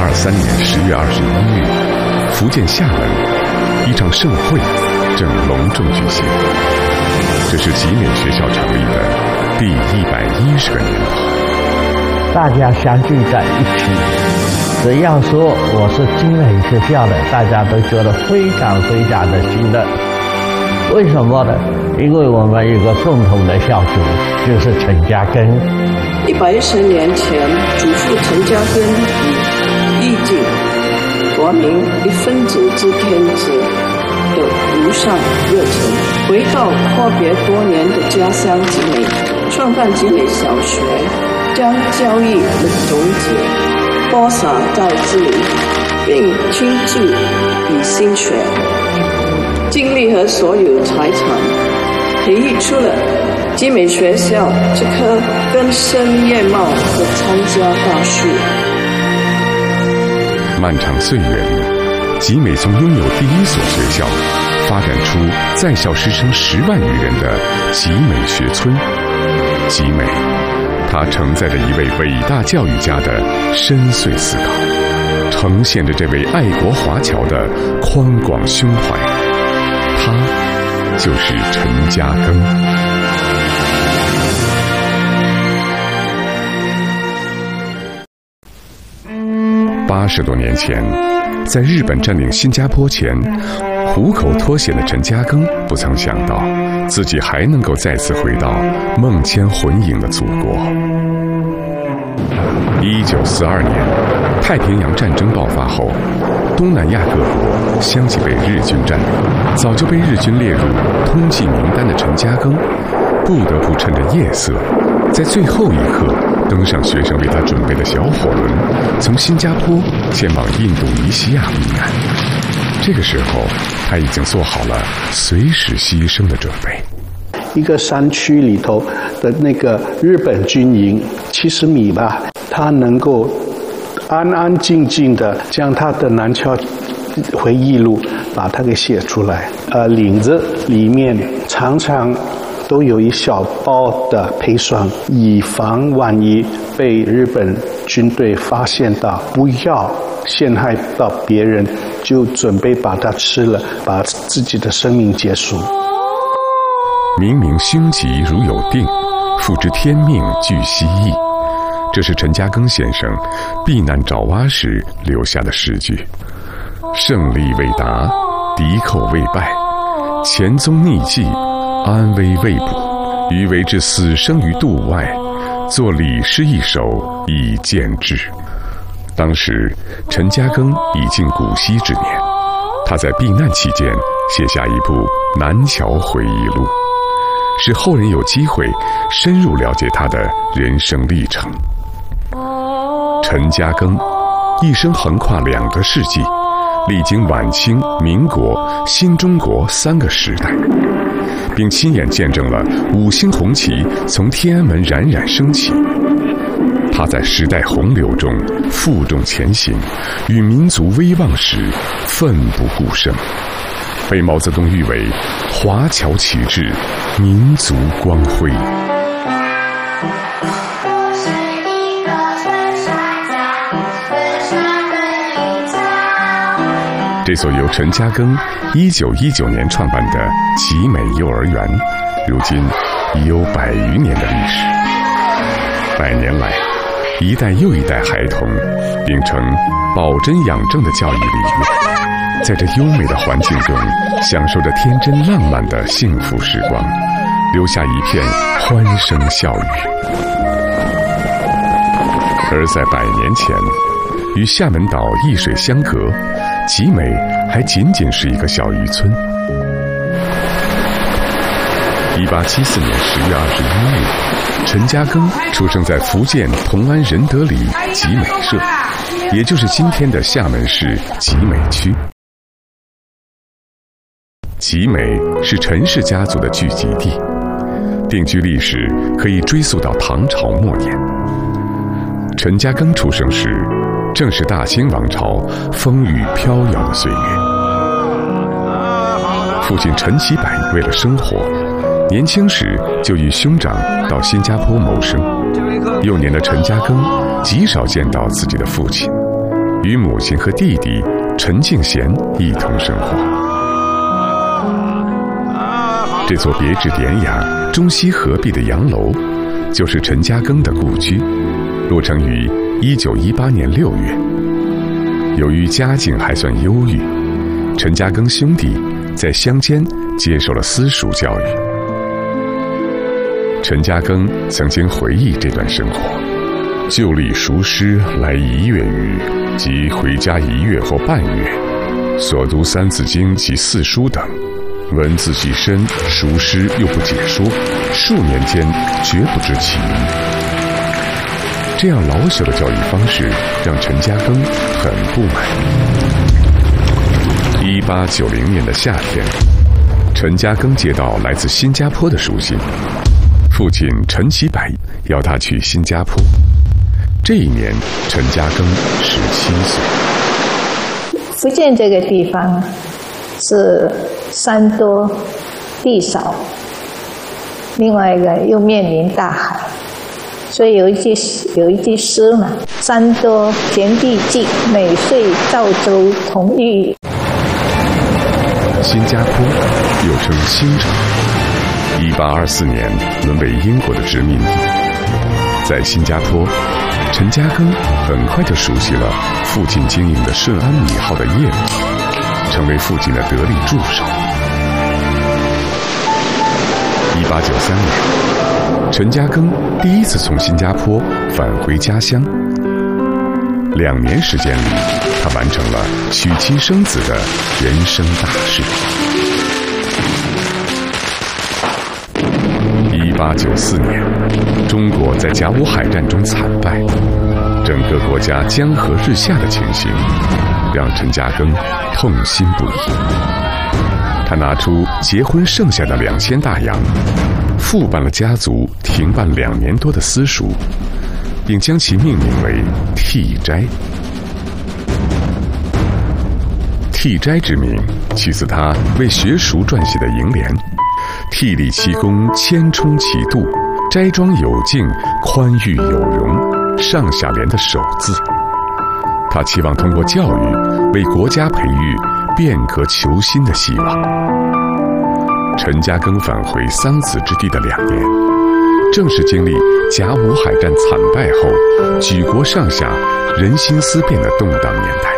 1923年10月21日，福建厦门一场盛会正隆重举行。这是集美学校成立的第110个年头， 大家相聚在一起，只要说我是集美学校的，大家都觉得非常非常的兴奋。为什么呢？因为我们有个共同的校主，就是陈嘉庚。 110年前，祖父陈嘉庚以义尽国民一分子之天职的无上热忱，回到阔别多年的家乡集美，创办集美小学，将教育的种子播撒在这里，并倾注以心血、精力和所有财产，培育出了集美学校这棵根深叶茂的参加大树。 漫长岁月里，集美从拥有第一所学校，发展出在校师生10万余人的集美学村。集美，它承载着一位伟大教育家的深邃思考，呈现着这位爱国华侨的宽广胸怀。他就是陈嘉庚。80多年前，在日本占领新加坡前，虎口脱险的陈嘉庚不曾想到，自己还能够再次回到梦牵魂萦的祖国。1942年，太平洋战争爆发后，东南亚各国相继被日军占领，早就被日军列入通缉名单的陈嘉庚，不得不趁着夜色，在最后一刻登上学生为他准备的小火轮，从新加坡前往印度尼西亚避难。这个时候，他已经做好了随时牺牲的准备。 一个山区里头的那个日本军营70米吧，他能够安安静静的将他的南侨回忆录把它给写出来。领子里面常常都有一小包的砒霜，以防万一被日本军队发现到，不要陷害到别人，就准备把它吃了，把自己的生命结束。 明明凶吉如有定，复知天命俱希翼。这是陈嘉庚先生避难爪哇时留下的诗句。胜利未达，敌寇未败，前踪匿迹，安危未卜，余为之死生于度外，作李诗一首以见之。当时陈嘉庚已近古稀之年，他在避难期间写下一部《南侨回忆录》，使后人有机会深入了解他的人生历程。陈嘉庚一生横跨2个世纪，历经晚清、民国、新中国3个时代，并亲眼见证了5星红旗从天安门冉冉升起。他在时代洪流中负重前行，与民族危亡时奋不顾身，被毛泽东誉为华侨旗帜，民族光辉。这所由陈嘉庚1919年创办的集美幼儿园，如今已有100余年的历史。100年来，一代又一代孩童秉承保真养正的教育理念，在这优美的环境中享受着天真浪漫的幸福时光，留下一片欢声笑语。而在100年前，与厦门岛一水相隔，集美还仅仅是一个小渔村。1874年10月21日，陈嘉庚出生在福建同安仁德里集美社，也就是今天的厦门市集美区。集美是陈氏家族的聚集地，定居历史可以追溯到唐朝末年。陈嘉庚出生时，正是大清王朝风雨飘摇的岁月。父亲陈其柏为了生活，年轻时就与兄长到新加坡谋生。幼年的陈嘉庚极少见到自己的父亲， 与母亲和弟弟陈敬贤一同生活。这座别致典雅、中西合璧的洋楼，就是陈嘉庚的故居，落成于1918年6月。由于家境还算优裕，陈嘉庚兄弟在乡间接受了私塾教育。陈嘉庚曾经回忆这段生活：就历熟师来1月余，即回家1月或半月，所读三字经及四书等，文字既深，熟师又不解说，数年间绝不知其名。这样老朽的教育方式让陈嘉庚很不满意。1890年的夏天，陈嘉庚接到来自新加坡的书信，父亲陈其柏要他去新加坡。这一年，陈嘉庚17岁。 福建这个地方是山多地少，另外一个又面临大海，所以有一句诗嘛：山多田地净，每岁肇州同玉。 新加坡又称新城，1824年沦为英国的殖民地。在新加坡，陈嘉庚很快就熟悉了父亲经营的顺安米号的业务，成为父亲的得力助手。1893年，陈嘉庚第一次从新加坡返回家乡。2年时间里，他完成了娶妻生子的人生大事。1894年，中国在甲午海战中惨败，整个国家江河日下的情形让陈嘉庚痛心不已。他拿出结婚剩下的2000大洋，复办了家族停办2年多的私塾，并将其命名为替斋。替斋之名取自他为学塾撰写的楹联：替立其功，千冲其度，斋庄有敬，宽裕有容，上下联的首字。他期望通过教育为国家培育变革求新的希望。陈嘉庚返回桑梓之地的2年，正是经历甲午海战惨败后举国上下人心思变的动荡年代。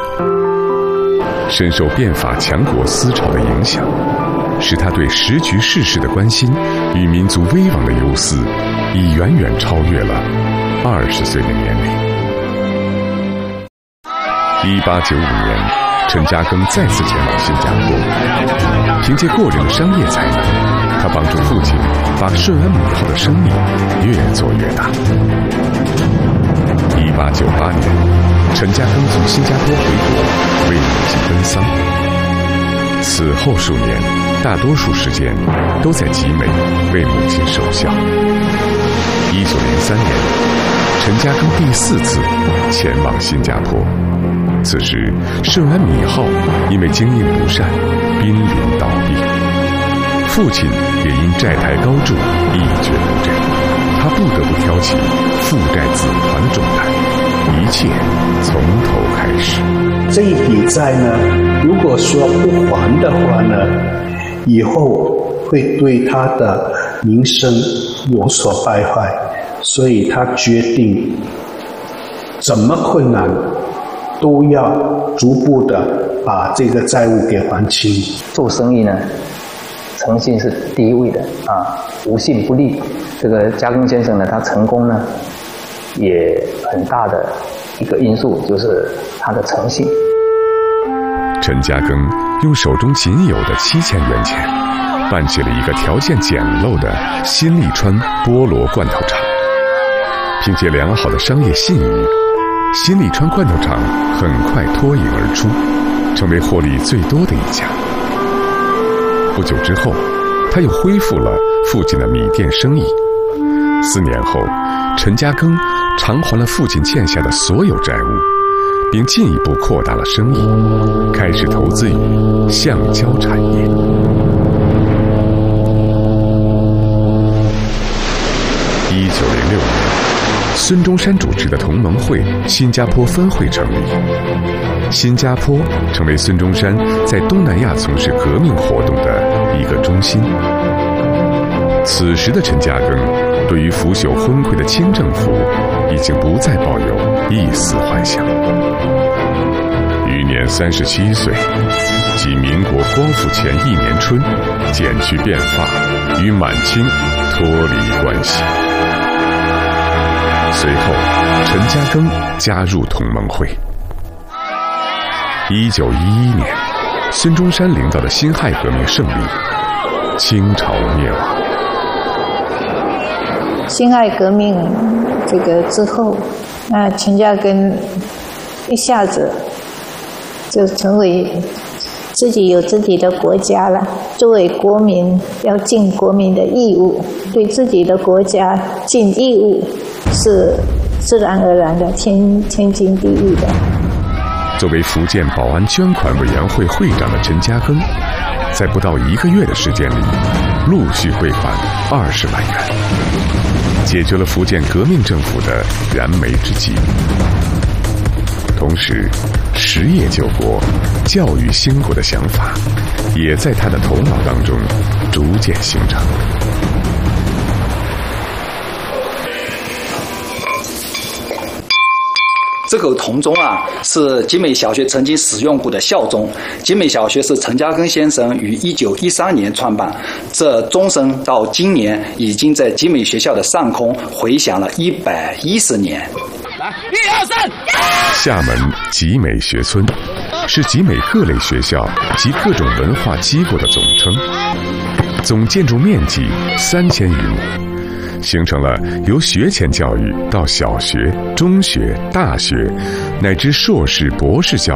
深受变法强国思潮的影响，使他对时局世事的关心与民族危亡的忧思，已远远超越了20岁的年龄。1895年，陈嘉庚再次前往新加坡，凭借过人的商业才能，他帮助父亲把顺安米号的生意越做越大。1898年，陈嘉庚从新加坡回国，为母亲奔丧。此后数年，大多数时间都在集美为母亲守孝。1903年，陈嘉庚第4次前往新加坡，此时顺安米号因为经营不善，濒临倒闭，父亲也因债台高筑，一蹶不振，他不得不挑起负债子还的重担，一切从头开始。 这一笔债呢，如果说不还的话呢，以后会对他的名声有所败坏，所以他决定怎么困难都要逐步的把这个债务给还清。 做生意呢，诚信是第一位的啊，无信不立。这个嘉庚先生呢，他成功呢，也很大的一个因素就是他的诚信。 陈嘉庚用手中仅有的7000元钱，办起了一个条件简陋的新利川菠萝罐头厂。凭借良好的商业信誉，新利川罐头厂很快脱颖而出，成为获利最多的一家。不久之后，他又恢复了父亲的米店生意。4年后，陈嘉庚偿还了父亲欠下的所有债务，并进一步扩大了生意，开始投资于橡胶产业。1906年， 孙中山主持的同盟会新加坡分会成立，新加坡成为孙中山在东南亚从事革命活动的一个中心。此时的陈嘉庚对于腐朽昏聩的清政府已经不再抱有一丝幻想。余年37岁，即民国光复前1年春，剪去辫发，与满清脱离关系。随后，陈嘉庚加入同盟会。1911年，孙中山领导的辛亥革命胜利，清朝灭亡。 辛亥革命之后，那陈嘉庚一下子就成为自己有自己的国家了。作为国民，要尽国民的义务，对自己的国家尽义务是自然而然的，天经地义的。 作为福建保安捐款委员会会长的陈嘉庚，在不到1个月的时间里，陆续汇款20万元，解决了福建革命政府的燃眉之急。同时，实业救国、教育兴国的想法，也在他的头脑当中逐渐形成。 这个铜钟啊，是集美小学曾经使用过的校钟。集美小学是陈嘉庚先生于1913年创办，这钟声到今年已经在集美学校的上空回响了110年。来，1、2、3！ 厦门集美学村是集美各类学校及各种文化机构的总称，总建筑面积3000余亩，形成了由学前教育到小学、中学、大学乃至硕士、博士教